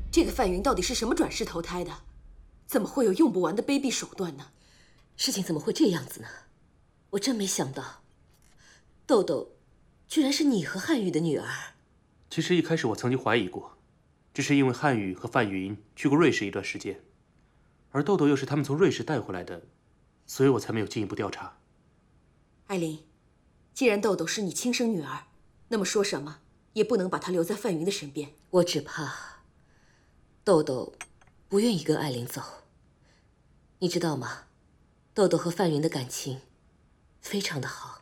这个范云到底是什么转世投胎的？怎么会有用不完的卑鄙手段呢？ 事情怎么会这样子呢？我真没想到，豆豆居然是你和汉语的女儿。 其实一开始我曾经怀疑过，只是因为汉语和范云去过瑞士一段时间，而豆豆又是他们从瑞士带回来的，所以我才没有进一步调查。 艾琳，既然豆豆是你亲生女儿，那么说什么也不能把她留在范云的身边。 我只怕豆豆不愿意跟艾琳走。你知道吗？豆豆和范云的感情非常的好。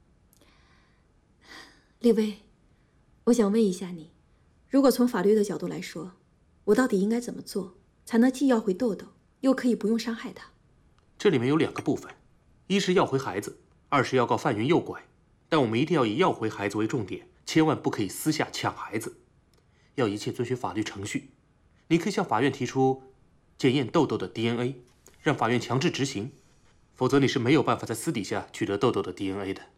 丽薇，我想问一下你，如果从法律的角度来说，我到底应该怎么做，才能既要回豆豆，又可以不用伤害他？ 这里面有2个部分，一是要回孩子，二是要告范云诱拐。但我们一定要以要回孩子为重点，千万不可以私下抢孩子，要一切遵循法律程序。你可以向法院提出检验豆豆的 DNA， 让法院强制执行，否则你是没有办法在私底下取得豆豆的 DNA 的。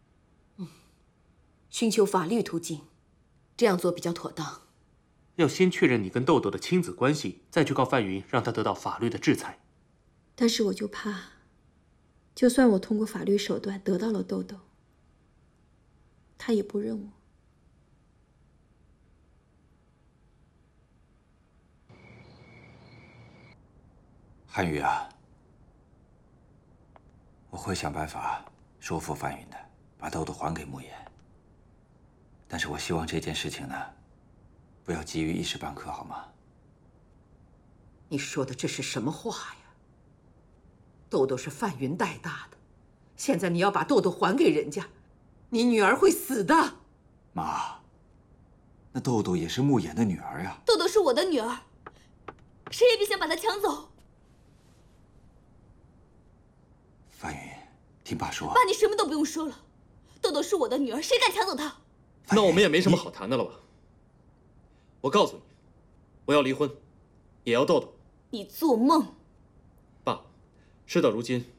寻求法律途径，这样做比较妥当。 要先确认你跟豆豆的亲子关系，再去告范云，让他得到法律的制裁。 但是我就怕，就算我通过法律手段得到了豆豆，他也不认我。 汉语啊，我会想办法说服范云的，把豆豆还给慕言。但是我希望这件事情呢，不要急于一时半刻，好吗？ 你说的这是什么话呀？豆豆是范云带大的，现在你要把豆豆还给人家，你女儿会死的。 妈，那豆豆也是慕言的女儿呀。 豆豆是我的女儿，谁也别想把她抢走。 范云，听爸说。 爸，你什么都不用说了，豆豆是我的女儿，谁敢抢走她？ 那我们也没什么好谈的了吧？我告诉你，我要离婚，也要豆豆。 你做梦！ 爸，事到如今，